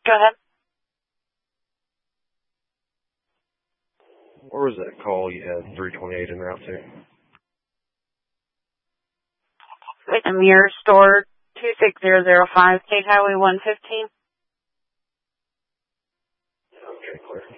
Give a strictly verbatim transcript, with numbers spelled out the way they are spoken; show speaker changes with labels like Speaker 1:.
Speaker 1: Go ahead.
Speaker 2: Where was that call you had three twenty-eight en route to?
Speaker 1: Amir Store, two six zero zero five, State Highway one fifteen.
Speaker 2: Okay, clear.